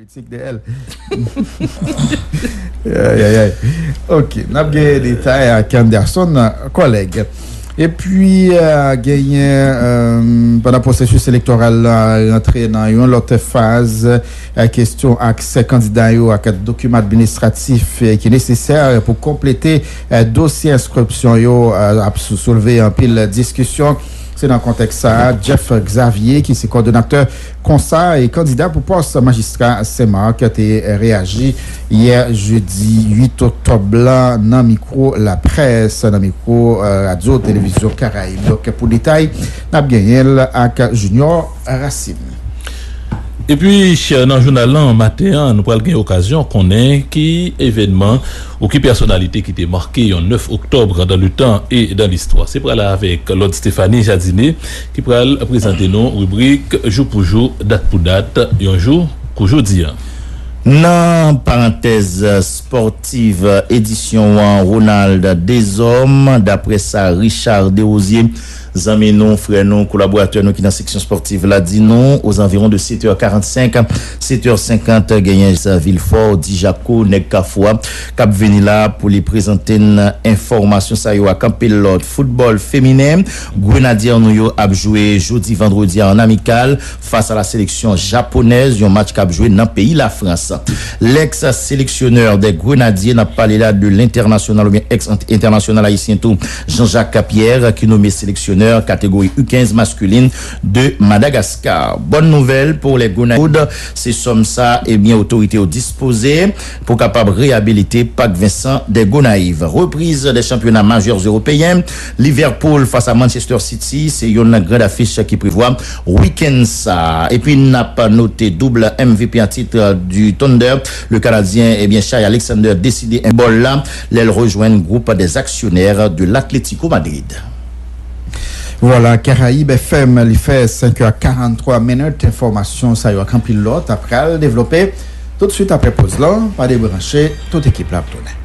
politique de elle. Ok, nous avons des détails avec Anderson, collègue. Et puis, gagné pendant le processus électoral, rentrer dans une autre phase, question accès candidat à quatre documents administratifs qui est nécessaire pour compléter dossier inscription, a soulevé un pile discussion. C'est dans le contexte ça, Jeff Xavier, qui est coordonnateur conseil et candidat pour poste magistrat Saint-Marc, qui a réagi hier jeudi 8 octobre dans micro la presse, dans micro radio télévision Caraïbes. Donc pour détail, n'a gagné avec Junior Racine. Et puis, dans le journal en matin, nous avons l'occasion qu'on ait qui événement ou qui personnalité qui était marqué le 9 octobre dans le temps et dans l'histoire. C'est pour aller avec Lord Stéphanie Jadiné qui pourra présenter nos rubriques jour pour jour, date pour date, et un jour pour jeudi. Dans parenthèse sportive, édition Ronald Deshommes, d'après ça, Richard Desrosiers, amis non, frères non, collaborateurs non qui dans la section sportive l'a dit non, aux environs de 7h45, 7h50, gagné sa Villefort, Dijaco, Negkafoua, Cap venu là pour les présenter une information ça yo à Campelot football féminin, Grenadier nous yo a joué jeudi vendredi en amical face à la sélection japonaise, un match qu'a joué dans pays la France. L'ex-sélectionneur des Grenadiers n'a parlé là de l'international ou bien ex-international haïtien tout Jean-Jacques Capierre qui nommé sélectionneur catégorie U15 masculine de Madagascar. Bonne nouvelle pour les Grenadiers, c'est somme ça et bien autorité au disposé pour capable réhabiliter Pac Vincent des Gonaïves. Reprise des championnats majeurs européens, Liverpool face à Manchester City, c'est une grande affiche qui prévoit week-end ça. Et puis n'a pas noté double MVP en titre du Thunder, le Canadien et bien Shai Alexander décidé un bol là, l'aile rejoint le groupe des actionnaires de l'Atlético Madrid. Voilà, Caraïbes FM, il fait 5h43 minutes. Information, ça y a un pilote après le développer. Tout de suite après pause là, pas débrancher, toute équipe là, tourner.